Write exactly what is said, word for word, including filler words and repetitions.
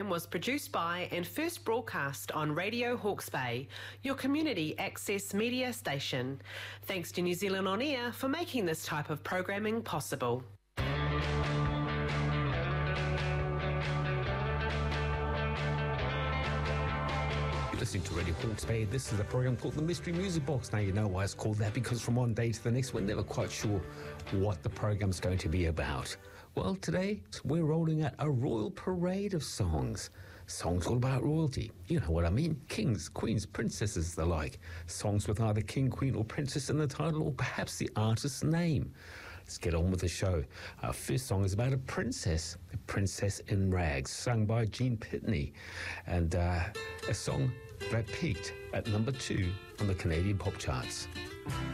was produced by and first broadcast on Radio Hawke's Bay, your community access media station. Thanks to New Zealand On Air for making this type of programming possible. Listening to Radio Hawke's Bay, this is a program called the Mystery Music Box. Now you know why it's called that, because from one day to the next we're never quite sure what the program's going to be about. Well, today we're rolling out a royal parade of songs. Songs all about royalty. You know what I mean. Kings, queens, princesses, the like. Songs with either king, queen or princess in the title, or perhaps the artist's name. Let's get on with the show. Our first song is about a princess, a princess in rags, sung by Gene Pitney, and uh, a song that peaked at number two on the Canadian pop charts.